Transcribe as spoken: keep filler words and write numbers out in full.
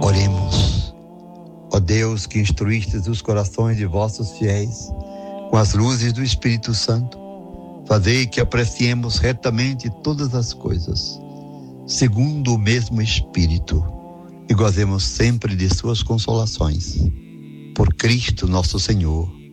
Oremos. Ó Deus, que instruístes os corações de vossos fiéis com as luzes do Espírito Santo, fazei que apreciemos retamente todas as coisas, segundo o mesmo Espírito, e gozemos sempre de suas consolações. Por Cristo nosso Senhor.